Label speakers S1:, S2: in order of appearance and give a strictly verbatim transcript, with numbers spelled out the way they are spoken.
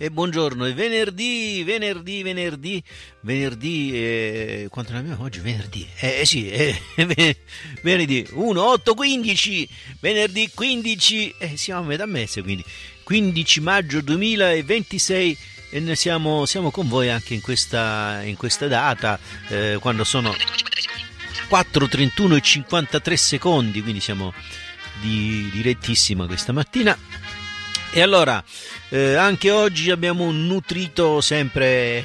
S1: E buongiorno, è venerdì, venerdì, venerdì, venerdì, eh, quanto ne abbiamo oggi? Venerdì, eh, eh sì, eh, venerdì uno, otto, quindici, venerdì quindici, eh, siamo a metà mese, quindi quindici maggio duemilaventisei e noi siamo, siamo con voi anche in questa, in questa data, eh, quando sono quattro, trentuno e cinquantatré secondi, quindi siamo di, direttissima questa mattina. E allora, eh, anche oggi abbiamo nutrito sempre